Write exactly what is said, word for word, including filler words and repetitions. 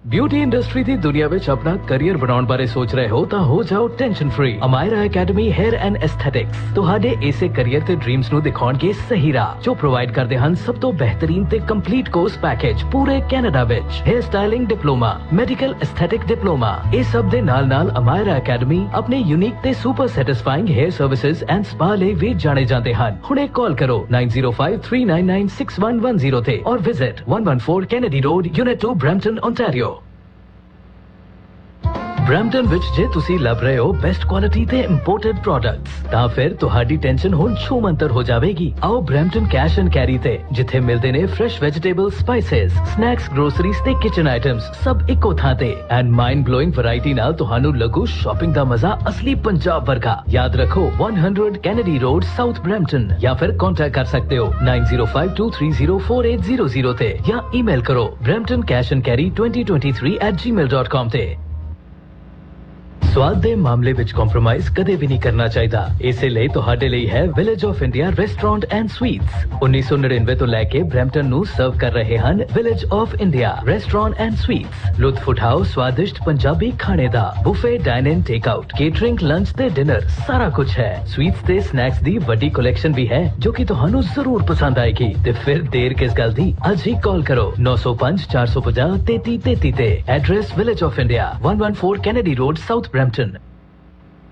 Beauty industry दी दुनिया विच अपना career बनाउण बारे सोच रहे हो तां हो जाओ tension free. Amayra academy hair and aesthetics तुहाडे इसे करियर ते ड्रीम्स नू दिखाउणगे सही राह, जो प्रोवाइड करदे हन सब तो बेहतरीन ते कंप्लीट कोर्स पैकेज पूरे कैनेडा विच। Hair styling diploma, medical aesthetic diploma, इस सब दे नाल नाल अमायरा एकेडमी अपने यूनिक ते super satisfying hair services and spa लई भी जाने जाते हन। हुणे कॉल करो nine zero five three nine nine six one one zero ते और visit one one four Kennedy road, unit to, Brampton, Ontario. Brampton विच जे तुसी लभ रहे हो बेस्ट क्वालिटी ते इंपोर्टेड प्रोडक्ट्स तां फिर तुहाडी टेंशन हुण छूमंतर हो जावेगी। आओ ब्रैम्पटन कैश एंड कैरी ते जिथे मिलदे ने fresh vegetables, spices, snacks, groceries ते किचन आइटम्स सब इक्को थां ते एंड माइंड ब्लोइंग वैरायटी नाल तुहानू लगू शॉपिंग दा मजा असली पंजाब वर्गा। याद रखो one hundred Kennedy road, south Brampton, या फिर कांटेक्ट कर सकते हो nine zero five to three zero four eight zero zero ते या ईमेल करो Brampton cash and carry twenty twenty three eight ji mail dot com ते। स्वाद दे मामले विच कॉम्प्रोमाइज कदे भी नहीं करना चाहिदा। इसे लिए तुहाडे लिए है village of India restaurant and sweets. उन्नीस सौ निन्यानवे तो लैके ब्रैम्पटन नू सर्व कर रहे हन village of India restaurant and sweets. लुत्फ उठाओ स्वादिष्ट पंजाबी खाने दा। Buffet, dine in, take out, catering, lunch ते डिनर सारा कुछ है। स्वीट्स ते स्नैक्स दी बड़ी कलेक्शन भी है जो कि तुहानू जरूर पसंद आएगी। ते फिर देर किस गल दी, अज ही कॉल करो नौ सौ पांच चार सौ पचास तैती तैती ते। Address village of India, one one four Kennedy road, south Brampton.